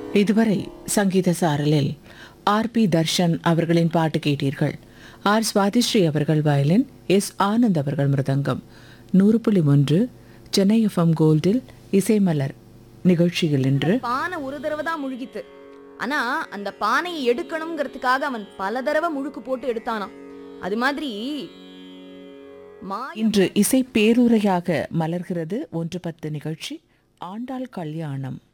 இதுவரை சங்கீத சாரலில் ஆர்.பி. தர்ஷன் அவர்களின் பாட்டு கேட்டீர்கள். ஆர். சுவாதிஸ்ரீ அவர்கள் வயலின், எஸ். ஆனந்த் அவர்கள் மிருதங்கம். 100.1 சென்னை எஃப்எம் கோல்டில் இசைமலர் நிகழ்ச்சியில் இன்று பானை ஒரு தடவை தான் முழுகித்து. ஆனா அந்த பானையை எடுக்கணுங்கிறதுக்காக அவன் பல தடவை முழுக்கு போட்டு எடுத்தானாம். அது மாதிரி இன்று இசை பேருரையாக மலர்கிறது 1:10 நிகழ்ச்சி. ஆண்டாள் கல்யாணம்.